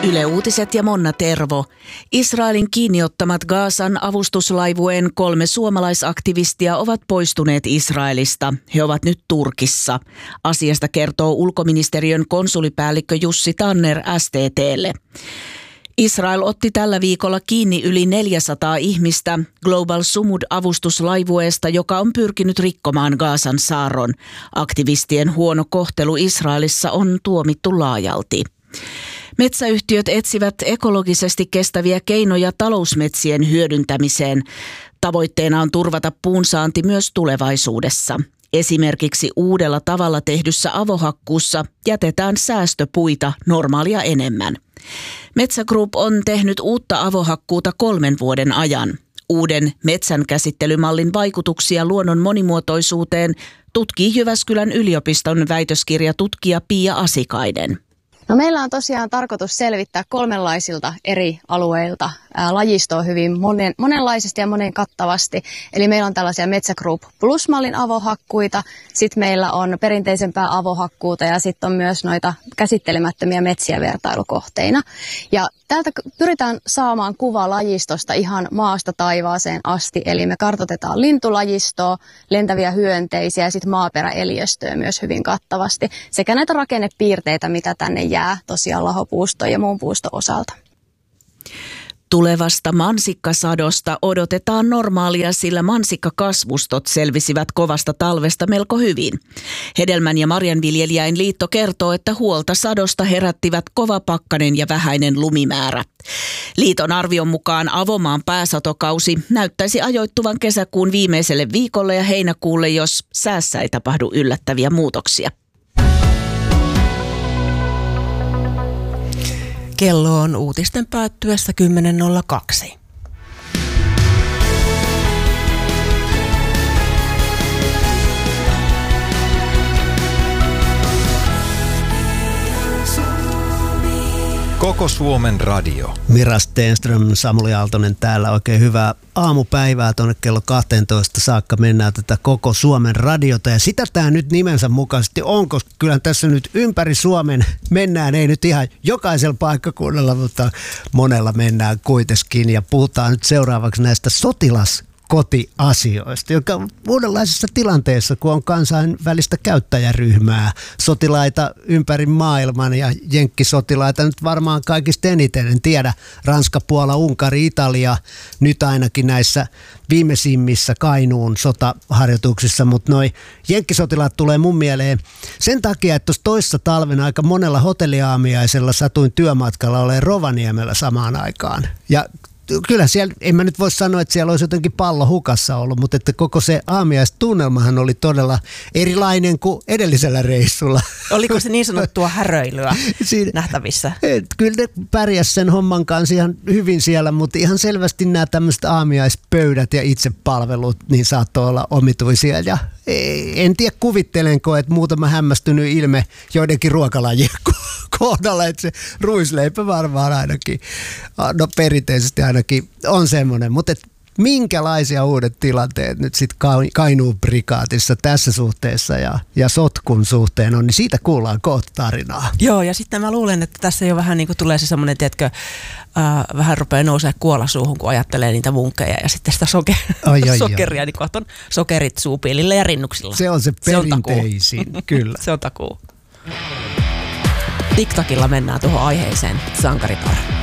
Yle Uutiset ja Monna Tervo. Israelin kiinniottamat Gazan avustuslaivueen 3 suomalaisaktivistia ovat poistuneet Israelista. He ovat nyt Turkissa. Asiasta kertoo ulkoministeriön konsulipäällikkö Jussi Tanner STT:lle. Israel otti tällä viikolla kiinni yli 400 ihmistä Global Sumud-avustuslaivueesta, joka on pyrkinyt rikkomaan Gazan saarron. Aktivistien huono kohtelu Israelissa on tuomittu laajalti. Metsäyhtiöt etsivät ekologisesti kestäviä keinoja talousmetsien hyödyntämiseen. Tavoitteena on turvata puunsaanti myös tulevaisuudessa. Esimerkiksi uudella tavalla tehdyssä avohakkuussa jätetään säästöpuita normaalia enemmän. Metsä Group on tehnyt uutta avohakkuuta 3 vuoden ajan. Uuden metsänkäsittelymallin vaikutuksia luonnon monimuotoisuuteen tutkii Jyväskylän yliopiston väitöskirjatutkija Pia Asikainen. No, meillä on tosiaan tarkoitus selvittää 3 eri alueilta lajistoa hyvin monenlaisesti ja monen kattavasti. Eli meillä on tällaisia Metsä Group Plus-mallin avohakkuita, sitten meillä on perinteisempää avohakkuuta ja sitten on myös noita käsittelemättömiä metsiä vertailukohteina. Ja täältä pyritään saamaan kuva lajistosta ihan maasta taivaaseen asti, eli me kartoitetaan lintulajistoa, lentäviä hyönteisiä ja sitten maaperäeliöstöä myös hyvin kattavasti, sekä näitä rakennepiirteitä, mitä tänne jää tosiaan lahopuuston ja muun puuston osalta. Tulevasta mansikkasadosta odotetaan normaalia, sillä mansikkakasvustot selvisivät kovasta talvesta melko hyvin. Hedelmän- ja marjanviljelijäin liitto kertoo, että huolta sadosta herättivät kova pakkanen ja vähäinen lumimäärä. Liiton arvion mukaan avomaan pääsatokausi näyttäisi ajoittuvan kesäkuun viimeiselle viikolle ja heinäkuulle, jos säässä ei tapahdu yllättäviä muutoksia. Kello on uutisten päättyessä 10.02. Koko Suomen radio. Mira Stenström, Samuli Aaltonen täällä. Oikein hyvää aamupäivää tuonne kello 12 saakka. Mennään tätä Koko Suomen radiota. Ja sitä tämä nyt nimensä mukaisesti on, koska kyllä tässä nyt ympäri Suomen mennään. Ei nyt ihan jokaisella paikkakunnalla, mutta monella mennään kuitenkin. Ja puhutaan nyt seuraavaksi näistä sotilaskotiasioista, joka on uudenlaisessa tilanteessa, kun on kansainvälistä käyttäjäryhmää, sotilaita ympäri maailman ja jenkkisotilaita nyt varmaan kaikista eniten. En tiedä, Ranska, Puola, Unkari, Italia, nyt ainakin näissä viimeisimmissä Kainuun sotaharjoituksissa, mutta noi jenkkisotilaat tulee mun mieleen sen takia, että tuossa toissa talvena aika monella hotelliaamiaisella satuin työmatkalla olemaan Rovaniemellä samaan aikaan. Ja kyllä siellä, en mä nyt voi sanoa, että siellä olisi jotenkin pallo hukassa ollut, mutta että koko se aamiaistunnelmahan oli todella erilainen kuin edellisellä reissulla. Oliko se niin sanottua häröilyä nähtävissä? Kyllä ne pärjäs sen homman kanssa ihan hyvin siellä, mutta ihan selvästi nämä tämmöiset aamiaispöydät ja itsepalvelut niin saattoi olla omituisia. Ja en tiedä kuvittelenko, että muutama hämmästynyt ilme joidenkin ruokalajien kohdalla, että se ruisleipä varmaan ainakin, no perinteisesti ainakin on semmoinen, mutta minkälaisia uudet tilanteet nyt sitten Kainuun prikaatissa tässä suhteessa ja sotkun suhteen on, niin siitä kuullaan kohta tarinaa. Joo, ja sitten mä luulen, että tässä jo vähän niin kuin tulee se semmoinen, tiedätkö, vähän rupeaa nousemaan kuola suuhun, kun ajattelee niitä munkkeja ja sitten sitä sokeria, niin kohta on sokerit suupiilillä ja rinnuksilla. Se on se perinteisin, kyllä. Se on takuu. TikTokilla mennään tuohon aiheeseen, sankaritar.